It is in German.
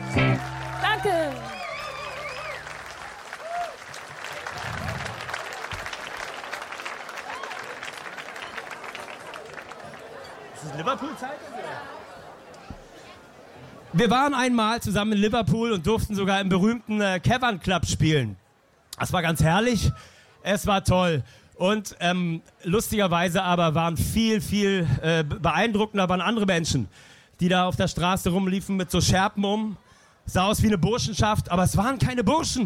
Danke. Ist das Liverpool-Zeit? Wir waren einmal zusammen in Liverpool und durften sogar im berühmten Cavern Club spielen. Das war ganz herrlich. Es war toll. Und lustigerweise aber waren viel beeindruckender waren andere Menschen, die da auf der Straße rumliefen mit so Schärpen um. Sah aus wie eine Burschenschaft, aber es waren keine Burschen.